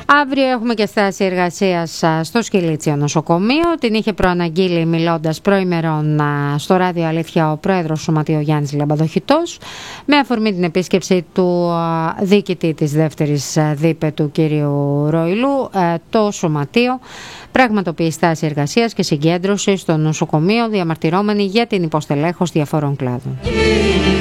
Αύριο έχουμε και στάση εργασίας στο Σκυλίτσιο νοσοκομείο. Την είχε προαναγγείλει μιλώντας προημερών στο Ράδιο Αλήθεια ο πρόεδρος του Σωματείου Γιάννης Λαμπαδοχητός, με αφορμή την επίσκεψη του διοικητή της δεύτερης ΔΥΠΕ του κ. Ροϊλού. Το Σωματείο πραγματοποιεί στάση εργασίας και συγκέντρωση στο νοσοκομείο, διαμαρτυρόμενοι για την υποστελέχωση διαφόρων κλάδων.